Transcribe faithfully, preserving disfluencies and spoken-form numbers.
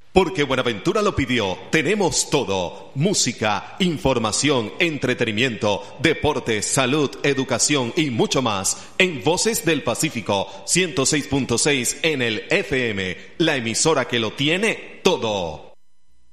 Porque Buenaventura lo pidió, tenemos todo: música, información, entretenimiento, deporte, salud, educación y mucho más en Voces del Pacífico ciento seis punto seis en el F M, la emisora que lo tiene todo.